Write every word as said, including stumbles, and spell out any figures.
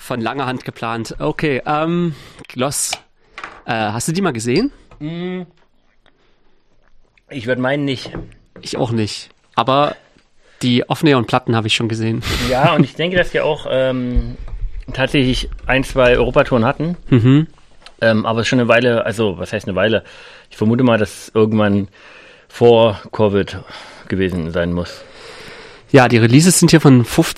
von langer Hand geplant. Okay, ähm, Gloss, äh, hast du die mal gesehen? Ich würde meinen nicht. Ich auch nicht. Aber die Off-Neon-Platten habe ich schon gesehen. Ja, und ich denke, dass wir auch ähm, tatsächlich ein, zwei Europatouren hatten. Mhm. Ähm, aber schon eine Weile, also was heißt eine Weile? Ich vermute mal, dass es irgendwann vor Covid gewesen sein muss. Ja, die Releases sind hier von fünfzehn